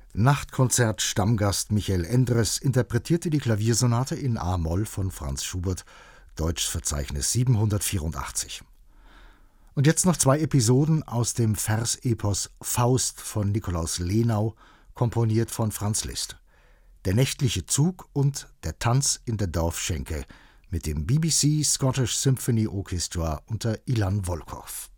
Nachtkonzert Stammgast Michael Endres interpretierte die Klaviersonate in a-Moll von Franz Schubert, Deutschverzeichnis 784. Und jetzt noch 2 Episoden aus dem Versepos Faust von Nikolaus Lenau, komponiert von Franz Liszt. Der nächtliche Zug und der Tanz in der Dorfschenke mit dem BBC Scottish Symphony Orchestra unter Ilan Volkov.